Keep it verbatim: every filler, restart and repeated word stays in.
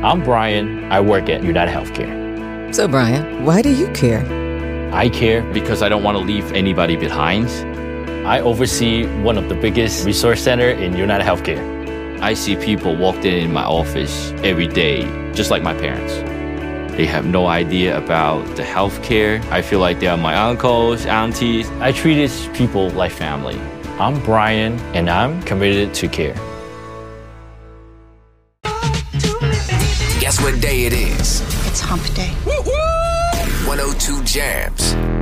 I'm Brian. I work at United Healthcare. So, Brian, why do you care? I care because I don't want to leave anybody behind. I oversee one of the biggest resource centers in United Healthcare. I see people walk in my office every day, just like my parents. They have no idea about the healthcare. I feel like they are my uncles, aunties. I treat these people like family. I'm Brian, and I'm committed to care. Guess what day it is? It's hump day. one oh two Jams.